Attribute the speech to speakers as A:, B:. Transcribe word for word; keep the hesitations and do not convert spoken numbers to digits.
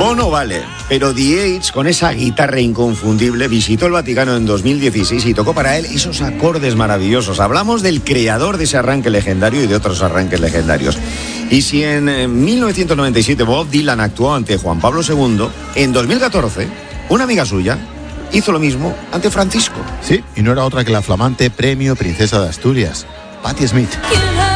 A: Bono vale, pero The Edge, con esa guitarra inconfundible, visitó el Vaticano en dos mil dieciséis y tocó para él esos acordes maravillosos. Hablamos del creador de ese arranque legendario y de otros arranques legendarios. Y si en mil novecientos noventa y siete Bob Dylan actuó ante Juan Pablo segundo, en dos mil catorce, una amiga suya hizo lo mismo ante Francisco.
B: Sí, y no era otra que la flamante Premio Princesa de Asturias, Patti Smith.